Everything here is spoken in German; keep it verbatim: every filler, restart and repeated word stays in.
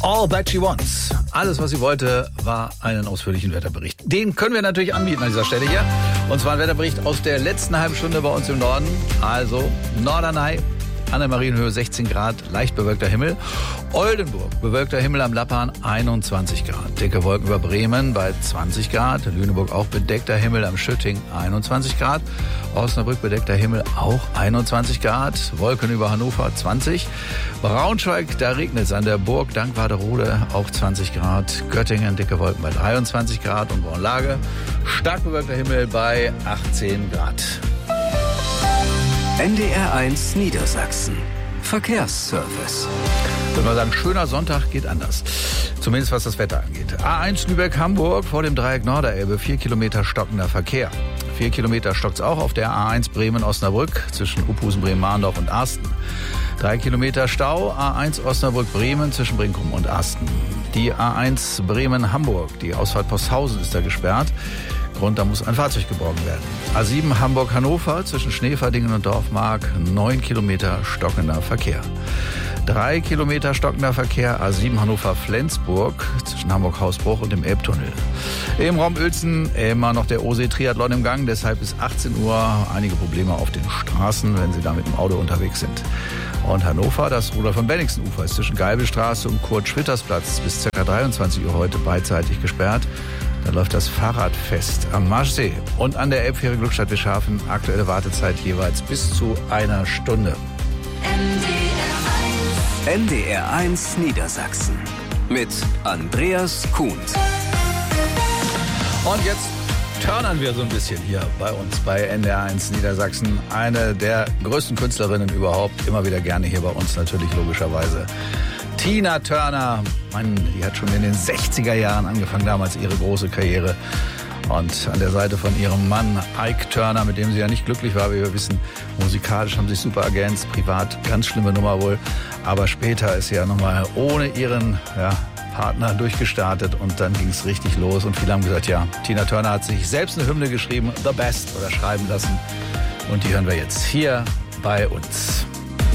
All that she wants. Alles, was sie wollte, war einen ausführlichen Wetterbericht. Den können wir natürlich anbieten an dieser Stelle hier. Und zwar ein Wetterbericht aus der letzten halben Stunde bei uns im Norden. Also Norderney, an der Marienhöhe sechzehn Grad, leicht bewölkter Himmel. Oldenburg, bewölkter Himmel am Lappan, einundzwanzig Grad. Dicke Wolken über Bremen bei zwanzig Grad. Lüneburg auch bedeckter Himmel am Schütting, einundzwanzig Grad. Osnabrück bedeckter Himmel auch einundzwanzig Grad. Wolken über Hannover, zwanzig. Braunschweig, da regnet es an der Burg Dankwarderode, auch zwanzig Grad. Göttingen, dicke Wolken bei dreiundzwanzig Grad. Und Bornlage, stark bewölkter Himmel bei achtzehn Grad. N D R eins Niedersachsen. Verkehrsservice. Ich würde mal sagen, schöner Sonntag geht anders. Zumindest was das Wetter angeht. A eins Lübeck-Hamburg vor dem Dreieck Norderelbe. Vier Kilometer stockender Verkehr. Vier Kilometer stockt's auch auf der A eins Bremen-Osnabrück zwischen Uphusen, Bremen-Mahndorf und Arsten. Drei Kilometer Stau. A eins Osnabrück-Bremen zwischen Brinkum und Arsten. Die A eins Bremen-Hamburg. Die Ausfahrt Posthausen ist da gesperrt. Grund, da muss ein Fahrzeug geborgen werden. A sieben Hamburg-Hannover zwischen Schneverdingen und Dorfmark, neun Kilometer stockender Verkehr. Drei Kilometer stockender Verkehr, A sieben Hannover-Flensburg zwischen Hamburg-Hausbruch und dem Elbtunnel. Im Raum Uelzen immer noch der O-See-Triathlon im Gang, deshalb bis achtzehn Uhr einige Probleme auf den Straßen, wenn Sie da mit dem Auto unterwegs sind. Und Hannover, das Rudolf von Bennigsen-Ufer ist zwischen Geibelstraße und Kurt-Schwitters-Platz bis ca. dreiundzwanzig Uhr heute beidseitig gesperrt. Da läuft das Fahrradfest am Marschsee. Und an der Elbfähre Glückstadt-Wischhafen aktuelle Wartezeit jeweils bis zu einer Stunde. N D R eins Niedersachsen mit Andreas Kuhn. Und jetzt turnern wir so ein bisschen hier bei uns bei N D R eins Niedersachsen. Eine der größten Künstlerinnen überhaupt, immer wieder gerne hier bei uns natürlich logischerweise. Tina Turner, Mann, die hat schon in den sechziger Jahren angefangen, damals ihre große Karriere. Und an der Seite von ihrem Mann Ike Turner, mit dem sie ja nicht glücklich war, wie wir wissen, musikalisch haben sie sich super ergänzt, privat ganz schlimme Nummer wohl. Aber später ist sie ja nochmal ohne ihren ja, Partner durchgestartet und dann ging es richtig los. Und viele haben gesagt, ja, Tina Turner hat sich selbst eine Hymne geschrieben, The Best, oder schreiben lassen. Und die hören wir jetzt hier bei uns.